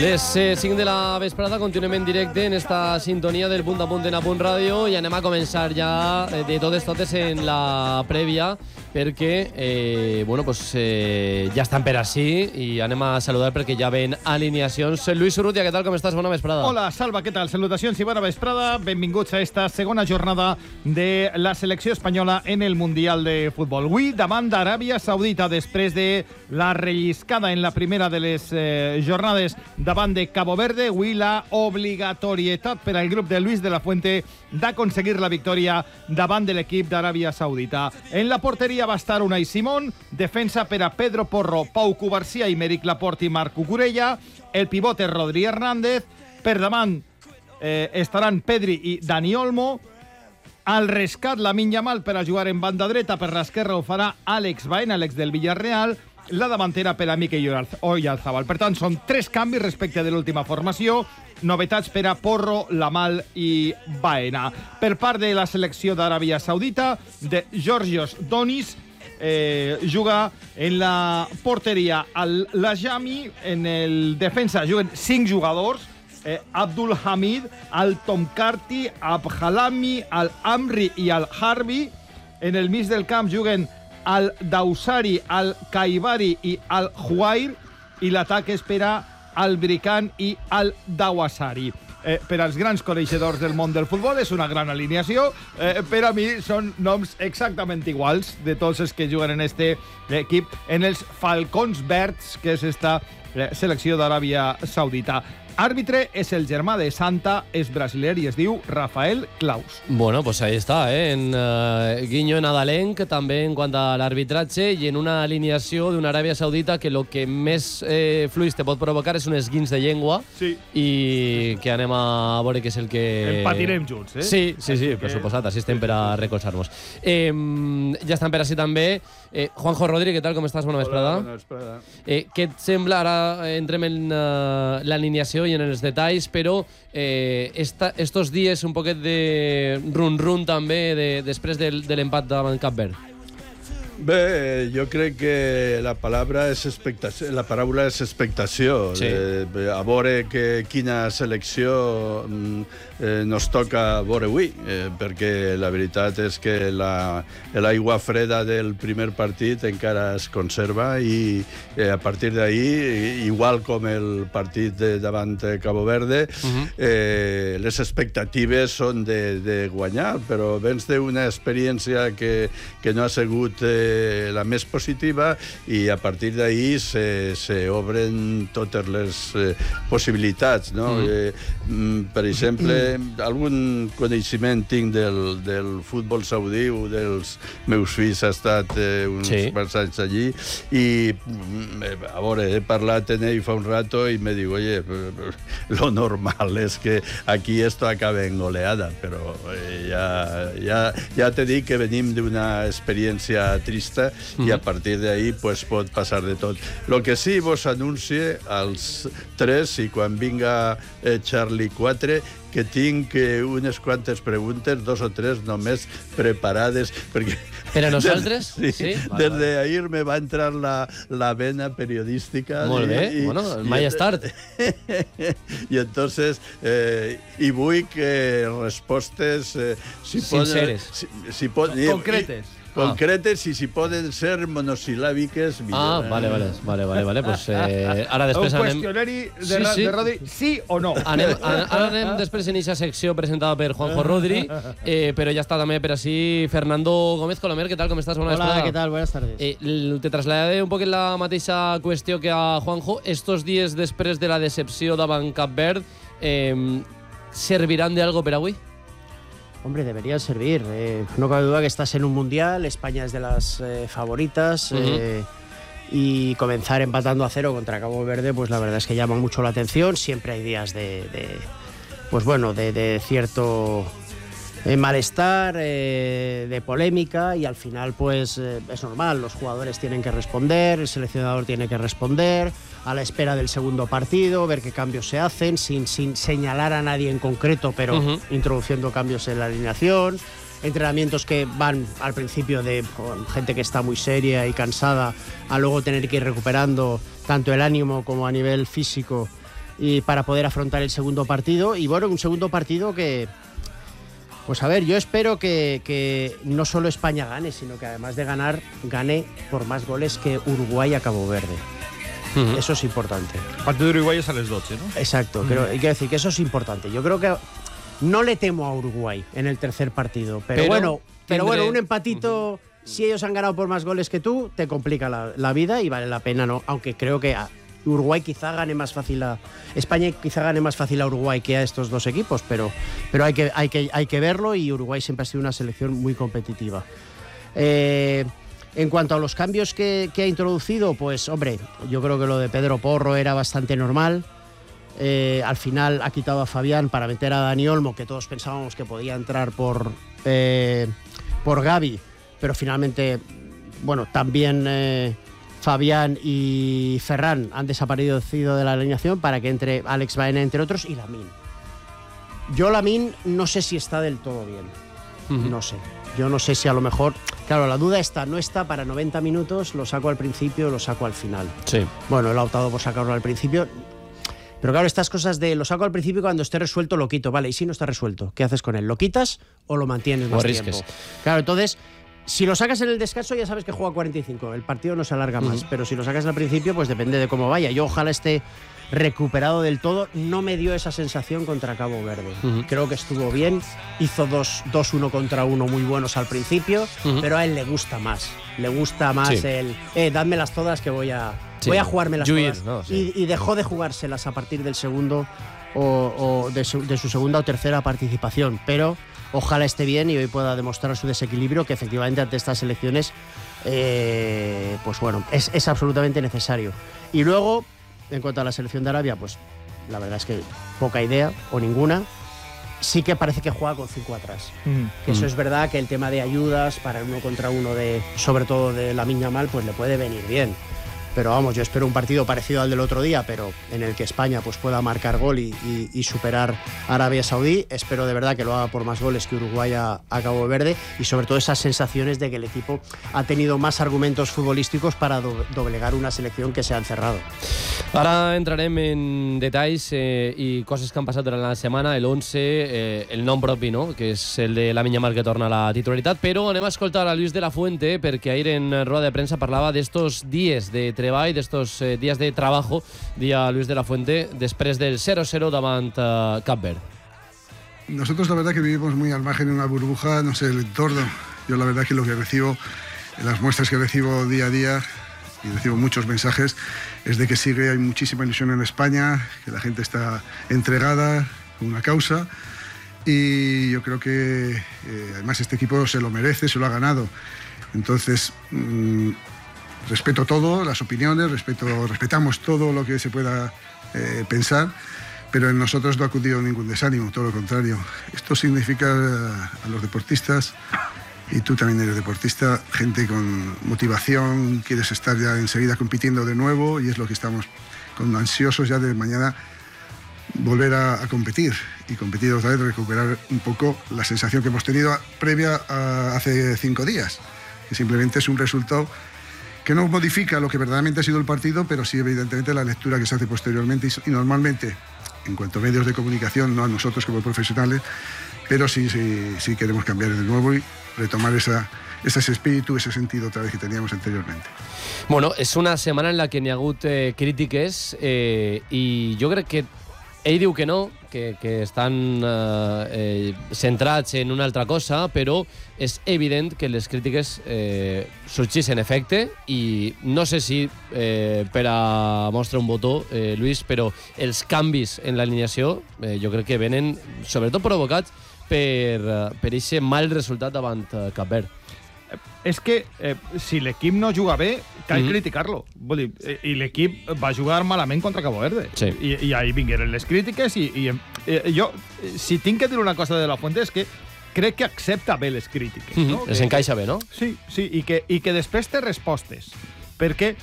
Les 5 de la vesprada continuem en directe en esta sintonia del Punt a Punt en Apunt Ràdio i anem a començar ja de totes en la prèvia perquè ja estan per així i anem a saludar perquè ja ven alineacions. Luis Urrutia, què tal, com estàs? Bona vesprada. Hola, Salva, què tal? Salutacions i bona vesprada. Benvinguts a esta segona jornada de la selecció espanyola en el Mundial de Futbol. Avui, davant d'Aràbia Saudita, després de la relliscada en la primera de les jornades davant de Cabo Verde, avui la obligatorietat per al grup de Luis de la Fuente d'aconseguir la victòria davant de l'equip d'Aràbia Saudita. En la porteria va estar Unai Simón, defensa per a Pedro Porro, Pau Cubarsí, Aymeric Laporte i Marc Cucurella, el pivot és Rodri Hernández, per davant estaran Pedri i Dani Olmo, al rescat Lamine Yamal per a jugar en banda dreta, per l'esquerra ho farà Àlex Baena, l'ex del Villarreal, la davantera per a Mikel Oyarzabal. Per tant, són 3 canvis respecte de l'última formació, novetats per a Porro, Lamal i Baena. Per part de la selecció d'Aràbia Saudita, de Georgios Donis, juga en la porteria al Lajami, en el defensa juguen 5 jugadors, Abdul Hamid, al Tomkarti, Abhalami, al Amri i al Harbi. En el mig del camp juguen al Dausari, al Kaibari i al Huair, i l'atac és per a al Brican i al Dawasari. Per als grans coneixedors del món del futbol és una gran alineació. Per a mi són noms exactament iguals de tots els que juguen en este equip, en els Falcons Verds, que és esta selecció d'Aràbia Saudita. Àrbitre és el germà de Santa, és brasiler i es diu Rafael Claus. Bueno, pues ahí está, en guiño nadalenc, també en quant a l'arbitratge i en una alineació d'una Aràbia Saudita que el que més fluix te pot provocar és un esguins de llengua, sí, i que anem a veure què és el que... En patirem junts, eh? Sí, per suposat, així estem per a recolzar-nos. Ja estan per així també Juanjo Rodri, què tal, com estàs? Bona vesprada. Bona vesprada. Què et sembla? Ara entrem en l'alineació i en els detalls, però estos dies un poquet de run-run també després de l'empat davant Cap Verd. Bé, jo crec que la paraula és expectació. Sí. A veure quina selecció nos toca veure avui, perquè la veritat és que l'aigua freda del primer partit encara es conserva i a partir d'ahir, igual com el partit davant Cabo Verde, les expectatives són de guanyar, però vens d'una experiència que no ha sigut la més positiva i a partir d'ahir s'obren totes les possibilitats, no? Per exemple, algun coneixement tinc del futbol saudí, un dels meus fills ha estat uns quants anys allí i a veure, he parlat amb ell fa un rato i me diu, oye, lo normal és que aquí esto acaba en goleada, però ja te dic que venim d'una experiència trista i a partir d'ahí pues, pot passar de tot. Lo que sí vos anuncie als 3 i quan vinga Charlie 4 que tinc unes quantes preguntes, 2 o 3 només preparades, perquè... Per a nosaltres? Sí. Des d'ahir me va entrar la vena periodística. Molt bé, bueno, mai és tard. I entonces, i vull que respostes... sinceres. Concretes. Concretes i si poden ser monosil·làbiques millor. Vale. Pues, ara després un qüestionari de Rodri, sí o no. Ara anem després en aquesta secció presentada per Juanjo Rodri, però ja està també per així Fernando Gómez Colomer. ¿Qué tal? ¿Cómo estás? Buenas Hola, ¿qué tal? Buenas tardes. Te trasladaré un poc la mateixa qüestió que a Juanjo. Estos dies després de la decepció davant Cap Verd, ¿serviran de algo per avui? Hombre, deberían servir. No cabe duda que estás en un mundial, España es de las favoritas y comenzar empatando a 0 contra Cabo Verde, pues la verdad es que llama mucho la atención. Siempre hay días de cierto malestar, de polémica y al final pues es normal, los jugadores tienen que responder, el seleccionador tiene que responder a la espera del segundo partido, ver qué cambios se hacen sin señalar a nadie en concreto, pero introduciendo cambios en la alineación, entrenamientos que van al principio de gente que está muy seria y cansada a luego tener que ir recuperando tanto el ánimo como a nivel físico y para poder afrontar el segundo partido. Y bueno, un segundo partido que, pues a ver, yo espero que no solo España gane, sino que además de ganar, gane por más goles que Uruguay a Cabo Verde. Eso es importante. El partido de Uruguay es a las 12, ¿no? Exacto, quiero decir que eso es importante. Yo creo que no le temo a Uruguay en el tercer partido, pero bueno, un empatito, si ellos han ganado por más goles que tú, te complica la vida y vale la pena, ¿no? Aunque creo que Uruguay quizá gane más fácil España quizá gane más fácil a Uruguay que a estos dos equipos, pero hay que verlo, y Uruguay siempre ha sido una selección muy competitiva. En cuanto a los cambios que ha introducido, pues hombre, yo creo que lo de Pedro Porro era bastante normal. Al final ha quitado a Fabián para meter a Dani Olmo, que todos pensábamos que podía entrar por Gavi, pero finalmente, bueno, también Fabián y Ferran han desaparecido de la alineación para que entre Alex Baena, entre otros, y Lamine. Yo Lamine no sé si está del todo bien. No sé. Yo no sé si a lo mejor... Claro, la duda no está para 90 minutos, lo saco al principio, lo saco al final. Sí. Bueno, él ha optado por sacarlo al principio. Pero claro, estas cosas de lo saco al principio y cuando esté resuelto lo quito. Vale, ¿y si no está resuelto? ¿Qué haces con él? ¿Lo quitas o lo mantienes más tiempo? Claro, entonces, si lo sacas en el descanso ya sabes que juega 45. El partido no se alarga más. Pero si lo sacas al principio, pues depende de cómo vaya. Yo ojalá esté recuperado del todo. No me dio esa sensación contra Cabo Verde. Creo que estuvo bien. Hizo dos 1 contra 1 muy buenos al principio, pero a él le gusta más. Le gusta más el dádmelas todas que voy a jugármelas todas. ¿No? Sí. Y dejó de jugárselas a partir del segundo o de su segunda o tercera participación. Pero ojalá esté bien y hoy pueda demostrar su desequilibrio, que efectivamente ante estas selecciones pues bueno, es absolutamente necesario. Y luego, en cuanto a la selección de Arabia, pues la verdad es que poca idea o ninguna. Sí que parece que juega con 5 atrás. Que eso es verdad, que el tema de ayudas para el 1 contra 1 sobre todo de Lamine Yamal, pues le puede venir bien. Pero vamos, yo espero un partido parecido al del otro día, pero en el que España pues pueda marcar gol y superar a Arabia Saudí. Espero de verdad que lo haga por más goles que Uruguay a Cabo Verde, y sobre todo esas sensaciones de que el equipo ha tenido más argumentos futbolísticos para doblegar una selección que se ha encerrado. Ara entrarem en detalls i coses que han passat durant la setmana. El 11, el nom propi, no? Que és el de Lamine Yamal, que torna a la titularitat, però anem a escoltar a Luis de la Fuente, perquè ahir en roda de premsa parlava d'estos dies de treball, d'estos dies de trabajo, dia Luis de la Fuente, després del 0-0 davant Cap Verd. Nosotros la verdad que vivimos muy al margen de una burbuja, no sé, el entorno. Yo la verdad que lo que recibo, las muestras que recibo día a día, y recibo muchos mensajes, es de que hay muchísima ilusión en España, que la gente está entregada con una causa, y yo creo que además este equipo se lo merece, se lo ha ganado. Entonces, respeto todo, las opiniones, respetamos todo lo que se pueda pensar, pero en nosotros no ha acudido ningún desánimo, todo lo contrario. Esto significa a los deportistas, y tú también eres deportista, gente con motivación, quieres estar ya enseguida compitiendo de nuevo, y es lo que estamos ansiosos ya de mañana volver a competir, y competir otra vez, recuperar un poco la sensación que hemos tenido previa a hace 5 días, que simplemente es un resultado que no modifica lo que verdaderamente ha sido el partido, pero sí evidentemente la lectura que se hace posteriormente, y normalmente en cuanto a medios de comunicación, no a nosotros como profesionales, pero sí queremos cambiar de nuevo y retomar ese espíritu, ese sentido otra vez que teníamos anteriormente. Bueno, és una setmana en la que n'hi ha hagut crítiques i jo crec que ell diu que no, que estan centrats en una altra cosa, però és evident que les crítiques sorgeixen en efecte, i no sé si per a mostrar un botó, Luis, però els canvis en l'alineació jo crec que venen sobretot provocats per aquest mal resultat davant Cap Verd. És que si l'equip no juga bé, cal criticar-lo. Vull dir, i l'equip va jugar malament contra Cabo Verde. Sí. I ahí vingueren les crítiques, i jo, si tinc que dir una cosa de la Fuente, és que crec que accepta bé les crítiques. No? Les encaixa bé, no? Sí, i que després té respostes. Perquè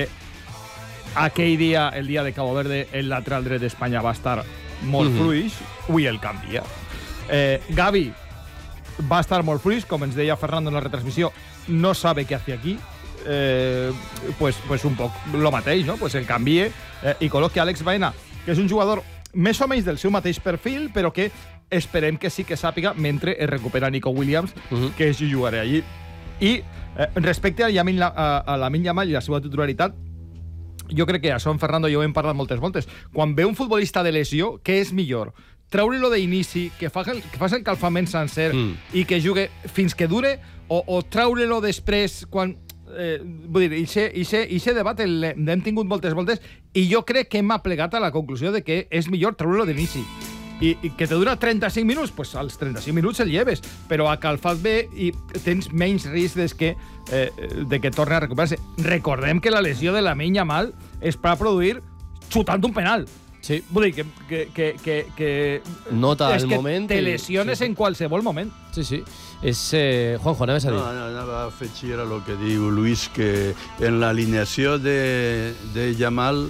aquell dia, el dia de Cabo Verde, el lateral dret d'Espanya va estar molt fluix, avui el canvia. Gavi va estar molt fluix, com ens deia Fernando en la retransmissió, no sabe què hace aquí, pues un poc lo mateix, no? Pues el canvie i col·loqui Alex Baena, que és un jugador més o menys del seu mateix perfil, però que esperem que sí que sàpiga mentre es recupera Nico Williams, que és jugaré allí. I respecte a Lamine Yamal i la seva titularitat, jo crec que això en Fernando i jo hem parlat moltes voltes. Quan ve un futbolista de lesió, què és millor? Treure-lo d'inici, que fas el calfament sencer i que jugue fins que dure, o treure-lo després quan... vull dir, ixe debat l'hem tingut moltes voltes i jo crec que hem aplegat a la conclusió de que és millor treure-lo d'inici. I que te dura 35 minuts, pues als 35 minuts el lleves, però a calfat bé i tens menys risc de que torni a recuperar-se. Recordem que la lesió de Lamine Yamal es va produir xutant un penal. Sí. Vull dir que nota és el que moment te lesiones en qualsevol moment. Sí. És... Juanjo, anaves a dir. No, anava a afegir a lo que diu Luis, que en l'alineació de Yamal...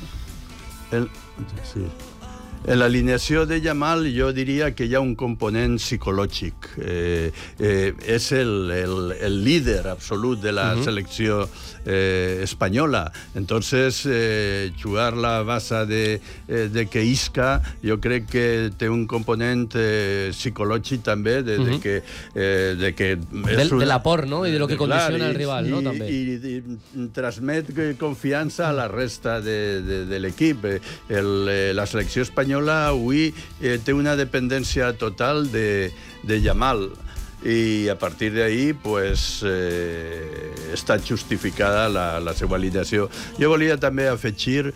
En l'alineació de Yamal jo diria que hi ha un component psicològic. És el líder absolut de la selecció espanyola. Entonces, jugar la base de que isca, jo crec que té un component psicològic també de que... De l'aport, no? I de lo que condiciona el rival, no? També. I transmet confiança a la resta de l'equip. La selecció espanyola avui té una dependència total de Yamal i a partir d'ahí pues, està justificada la seva alineació. Jo volia també afegir...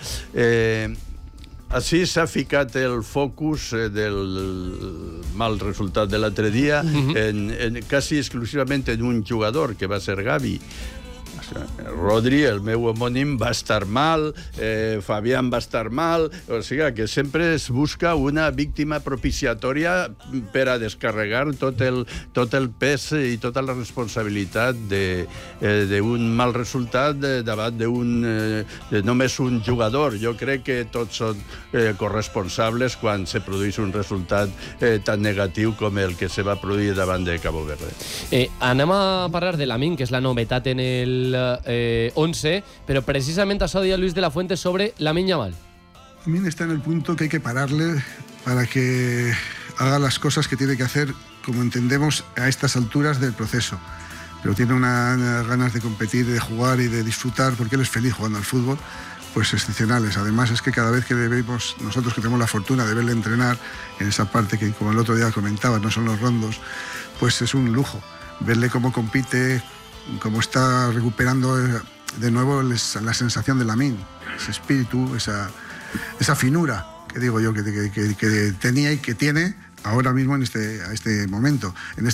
Així s'ha ficat el focus del mal resultat de l'altre dia quasi exclusivament en un jugador, que va ser Gavi. Rodri, el meu homònim, va estar mal, Fabián va estar mal, o sigui que sempre es busca una víctima propiciatòria per a descarregar tot el pes i tota la responsabilitat d'un mal resultat davant de només un jugador. Jo crec que tots són corresponsables quan se produeix un resultat tan negatiu com el que se va produir davant de Cabo Verde. Anem a parlar de Lamine, que és la novetat en el 11, pero precisamente ha dicho Luis de la Fuente sobre Lamine Yamal. Lamine está en el punto que hay que pararle para que haga las cosas que tiene que hacer, como entendemos a estas alturas del proceso. Pero tiene unas ganas de competir, de jugar y de disfrutar, porque él es feliz jugando al fútbol, pues excepcionales. Además es que cada vez que le vemos, nosotros que tenemos la fortuna de verle entrenar en esa parte que, como el otro día comentaba, no son los rondos, pues es un lujo verle cómo compite, cómo está recuperando de nuevo la sensación de Lamine, ese espíritu, esa finura que digo yo que tenía y que tiene ahora mismo en este momento.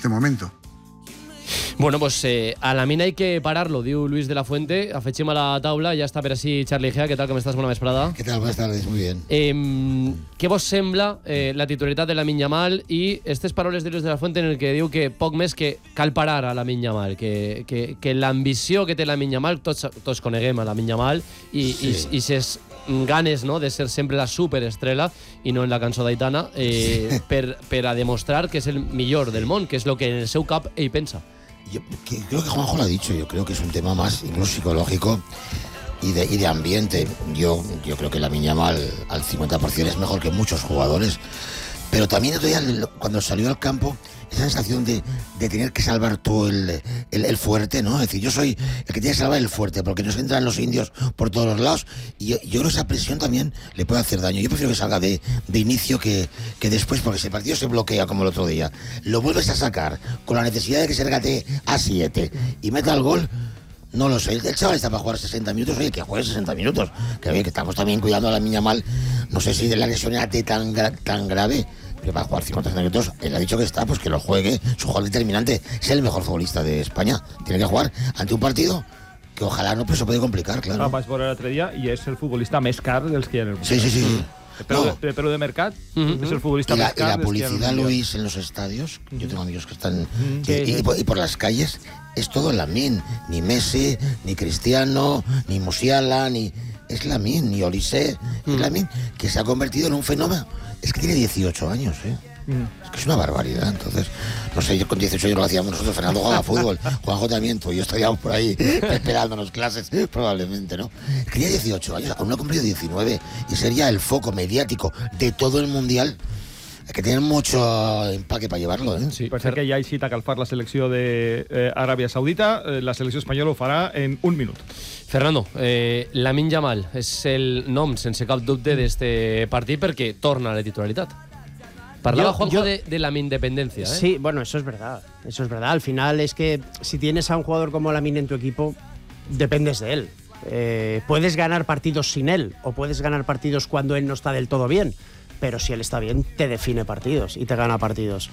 Bueno, pues a Lamine hay que pararlo, diu Luis de la Fuente. Afegim a la taula, ja està per així Charlie Gea. ¿Qué tal, com estàs? Bona vesprada. ¿Qué tal? Buenas tardes, muy bien. Què vos sembla la titularitat de Lamine Yamal i aquestes paraules de Luis de la Fuente en el que diu que poc més que cal parar a Lamine Yamal, que l'ambició que té Lamine Yamal, tots coneguem a Lamine Yamal i ses ganes, no, de ser sempre la superestrella i no en la cançó d'Aitana, per a demostrar que és el millor del món, que és el que en el seu cap ell pensa. Yo creo que Juanjo lo ha dicho, yo creo que es un tema más incluso psicológico y de ambiente. Yo creo que Lamine Yamal al 50% es mejor que muchos jugadores, pero también cuando salió al campo, esa sensación de tener que salvar tú el fuerte, ¿no? Es decir, yo soy el que tiene que salvar el fuerte, porque nos entran los indios por todos los lados, y yo creo que esa presión también le puede hacer daño. Yo prefiero que salga de inicio que después, porque ese partido se bloquea como el otro día. Lo vuelves a sacar con la necesidad de que se regate a 7 y meta el gol. No lo sé, el chaval está para jugar 60 minutos, oye, que juegue 60 minutos. Que estamos también cuidando a Lamine Yamal, no sé si de la lesión tan grave, pero para jugar 50 minutos, él ha dicho que está, pues que lo juegue, su jugador determinante, es el mejor futbolista de España. Tiene que jugar ante un partido que ojalá no, pero se puede complicar, claro. Vaig veure l'altre dia i és el futbolista més car dels que hi ha en el Sí. De Perú de mercat, es el futbolista más caro. Y la publicidad, Luis, en los estadios, yo tengo amigos que están... Y por las calles, es todo Lamine. Ni Messi, ni Cristiano, ni Musiala, ni... Es Lamine, ni Olise. Es Lamine, que se ha convertido en un fenómeno. Es que tiene 18 años, ¿eh? Es que es una barbaridad. Entonces, no sé, yo con 18 años lo hacíamos nosotros. Fernando jugaba a fútbol, Juanjo también, tú y yo estaríamos por ahí esperándonos clases, probablemente, ¿no? Tenía 18 años, aún no ha cumplido 19 y sería el foco mediático de todo el Mundial. Hay que tener mucho empaque para llevarlo, ¿eh? Sí, parece que ja hi cita a calfar la selecció d'Aràbia Saudita. La selecció espanyola ho farà en un minut. Fernando, Lamine Yamal és el nom sense cap dubte d'este partit perquè torna a la titularitat. Parlaba Juanjo de la independencia, ¿eh? Sí, bueno, eso es verdad. Eso es verdad. Al final es que si tienes a un jugador como Lamine en tu equipo, dependes de él. Puedes ganar partidos sin él o puedes ganar partidos cuando él no está del todo bien. Pero si él está bien, te define partidos y te gana partidos.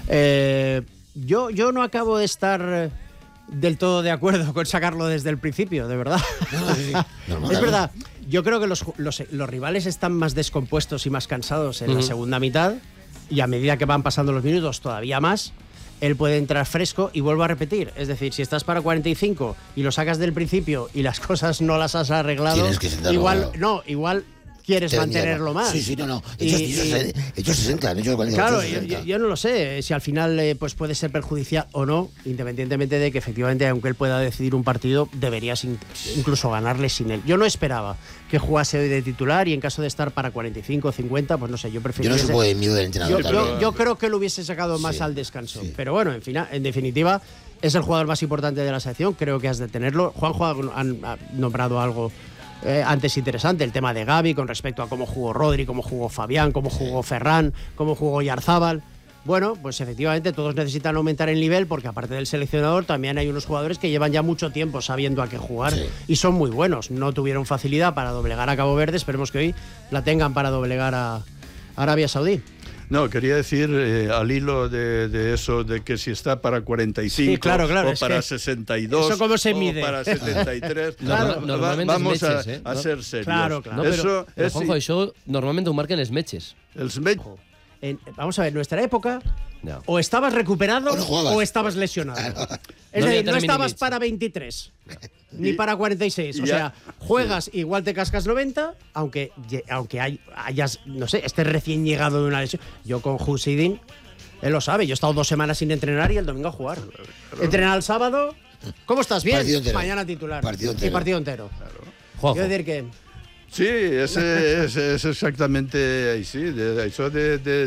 Yo no acabo de estar del todo de acuerdo con sacarlo desde el principio, de verdad. Es verdad. Yo creo que los rivales están más descompuestos y más cansados en la segunda mitad, y a medida que van pasando los minutos todavía más. Él puede entrar fresco y vuelvo a repetir. Es decir, si estás para 45 y lo sacas del principio y las cosas no las has arreglado, igual quieres mantenerlo más. Sí, no. Ellos se sentan, ellos 40. Claro, yo no lo sé si al final pues puede ser perjudicial o no, independientemente de que efectivamente, aunque él pueda decidir un partido, deberías incluso ganarle sin él. Yo no esperaba que jugase hoy de titular y en caso de estar para 45 o 50, pues no sé, yo preferiría... Yo no supo de miedo del entrenador. Yo creo que lo hubiese sacado más al descanso. Sí. Pero bueno, en definitiva, es el jugador más importante de la selección, creo que has de tenerlo. Juanjo ha nombrado algo antes interesante, el tema de Gavi con respecto a cómo jugó Rodri, cómo jugó Fabián, cómo jugó Ferran, cómo jugó Oyarzábal. Bueno, pues efectivamente todos necesitan aumentar el nivel porque aparte del seleccionador también hay unos jugadores que llevan ya mucho tiempo sabiendo a qué jugar y son muy buenos. No tuvieron facilidad para doblegar a Cabo Verde, esperemos que hoy la tengan para doblegar a Arabia Saudí. No, quería decir al hilo de eso, de que si está para 45 sí, claro, o para 62 ¿eso cómo se mide? O para 73, vamos a ser serios. Claro. No, pero Juanjo, això normalment ho marquen els metges. Els metges. Vamos a ver, en nuestra época, o estabas recuperado o estabas lesionado. Es decir, no estabas para 23, ni para 46. O sea, juegas, igual te cascas 90, aunque hayas, no sé, estés recién llegado de una lesión. Yo con Husidin, él lo sabe, yo he estado 2 semanas sin entrenar y el domingo a jugar. Entrenar el sábado, ¿cómo estás? Bien, mañana titular. Partido entero. Claro. Quiero decir que... Sí, és exactament així. Això de